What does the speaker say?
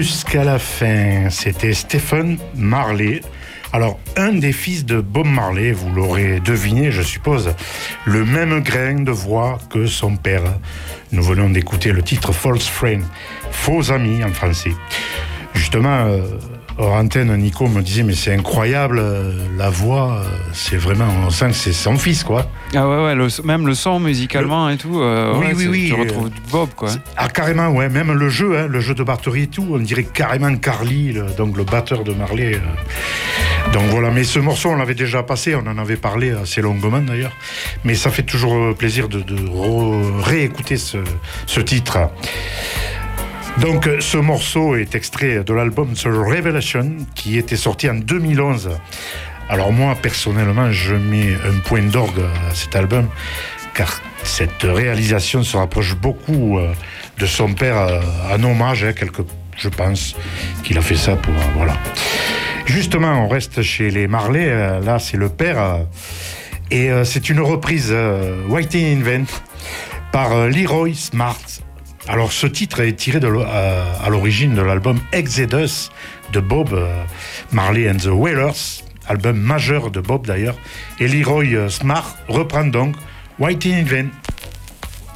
Jusqu'à la fin, c'était Stephen Marley. Alors, un des fils de Bob Marley, vous l'aurez deviné, je suppose, le même grain de voix que son père. Nous venons d'écouter le titre False Friend, Faux Amis en français. Justement, hors antenne, Nico me disait, mais c'est incroyable, la voix, c'est vraiment, on sent que c'est son fils, quoi. Ah ouais, même le son musicalement et tout, oui, tu retrouves du Bob, quoi. Ah, carrément, ouais, même le jeu de batterie et tout, on dirait carrément Carly, donc le batteur de Marley. Donc voilà, mais ce morceau, on l'avait déjà passé, on en avait parlé assez longuement d'ailleurs, mais ça fait toujours plaisir de réécouter ce titre. Donc ce morceau est extrait de l'album The Revelation qui était sorti en 2011. Alors moi personnellement je mets un point d'orgue à cet album car cette réalisation se rapproche beaucoup de son père en hommage, je pense qu'il a fait ça pour voilà. Justement on reste chez les Marley, là c'est le père et c'est une reprise Waiting in Vain par Leroy Smart. Alors ce titre est tiré à l'origine de l'album Exodus de Bob Marley and the Wailers, album majeur de Bob d'ailleurs, et Leroy Smart reprend donc Waiting in Vain.